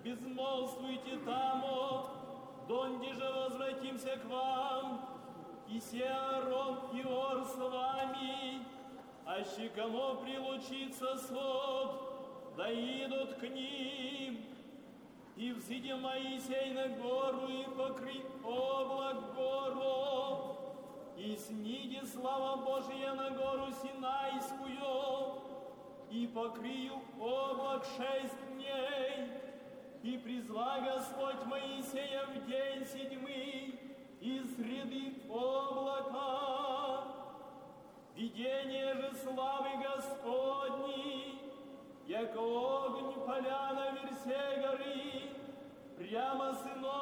безмолвствуйте тамо, донде же возвратимся к вам, и се Аарон и Ор с вами, аще кому прилучится свод, да идут к ним. И взыди Моисей на гору, и покрый облак гору, и сниди слава Божия на гору Синайскую, и покрию облак 6 дней, и призва Господь Моисея в день 7 из среды облака. Видение же славы Господней, яко огонь поля на версе горы, прямо сынов